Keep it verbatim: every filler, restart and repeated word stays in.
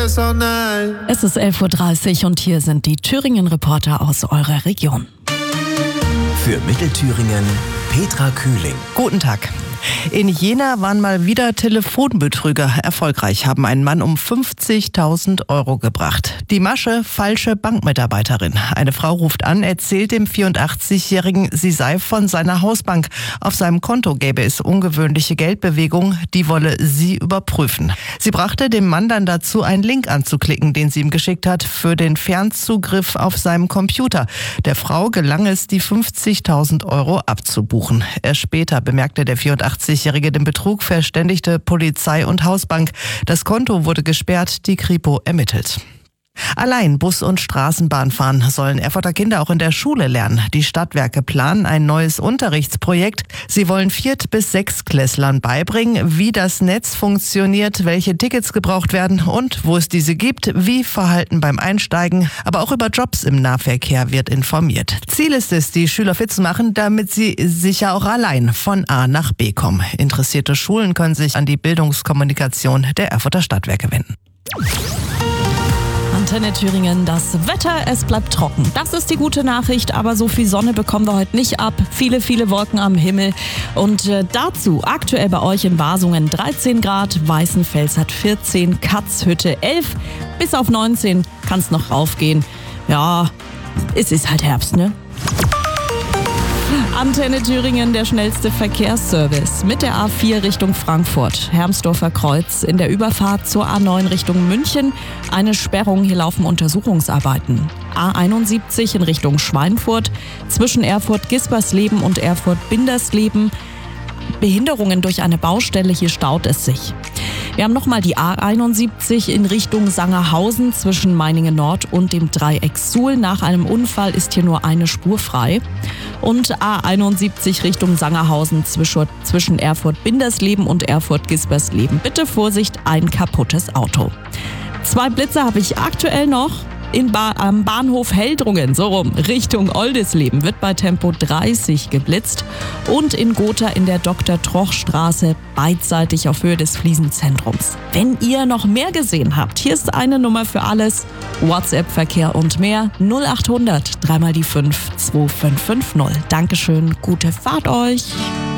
Es ist elf Uhr dreißig und hier sind die Thüringen-Reporter aus eurer Region. Für Mittelthüringen Petra Kühling. Guten Tag. In Jena waren mal wieder Telefonbetrüger erfolgreich, haben einen Mann um fünfzigtausend Euro gebracht. Die Masche, falsche Bankmitarbeiterin. Eine Frau ruft an, erzählt dem vierundachtzigjährigen, sie sei von seiner Hausbank. Auf seinem Konto gäbe es ungewöhnliche Geldbewegungen, die wolle sie überprüfen. Sie brachte dem Mann dann dazu, einen Link anzuklicken, den sie ihm geschickt hat, für den Fernzugriff auf seinem Computer. Der Frau gelang es, die fünfzigtausend Euro abzubuchen. Erst später bemerkte der vierundachtzigjährige den Betrug, verständigte Polizei und Hausbank. Das Konto wurde gesperrt, die Kripo ermittelt. Allein Bus und Straßenbahn fahren sollen Erfurter Kinder auch in der Schule lernen. Die Stadtwerke planen ein neues Unterrichtsprojekt. Sie wollen Viert- bis Sechstklässlern beibringen, wie das Netz funktioniert, welche Tickets gebraucht werden und wo es diese gibt, wie Verhalten beim Einsteigen. Aber auch über Jobs im Nahverkehr wird informiert. Ziel ist es, die Schüler fit zu machen, damit sie sicher auch allein von A nach B kommen. Interessierte Schulen können sich an die Bildungskommunikation der Erfurter Stadtwerke wenden. Antenne Thüringen, das Wetter, es bleibt trocken. Das ist die gute Nachricht, aber so viel Sonne bekommen wir heute nicht ab. Viele, viele Wolken am Himmel. Und äh, dazu aktuell bei euch in Wasungen dreizehn Grad, Weißenfels hat vierzehn, Katzhütte elf, bis auf neunzehn kann es noch raufgehen. Ja, es ist halt Herbst, ne? Antenne Thüringen, der schnellste Verkehrsservice mit der A vier Richtung Frankfurt, Hermsdorfer Kreuz, in der Überfahrt zur A neun Richtung München eine Sperrung, hier laufen Untersuchungsarbeiten. A einundsiebzig in Richtung Schweinfurt, zwischen Erfurt-Gispersleben und Erfurt-Bindersleben, Behinderungen durch eine Baustelle, hier staut es sich. Wir haben nochmal die A einundsiebzig in Richtung Sangerhausen zwischen Meiningen Nord und dem Dreieck Suhl. Nach einem Unfall ist hier nur eine Spur frei. Und A einundsiebzig Richtung Sangerhausen zwischen Erfurt-Bindersleben und Erfurt-Gispersleben. Bitte Vorsicht, ein kaputtes Auto. Zwei Blitze habe ich aktuell noch. In ba- am Bahnhof Heldrungen, so rum, Richtung Oldisleben, wird bei Tempo dreißig geblitzt. Und in Gotha in der Doktor-Troch-Straße, beidseitig auf Höhe des Fliesenzentrums. Wenn ihr noch mehr gesehen habt, hier ist eine Nummer für alles. WhatsApp-Verkehr und mehr. null achthundert, dreimal die fünf, zwei fünf fünf null. Dankeschön, gute Fahrt euch.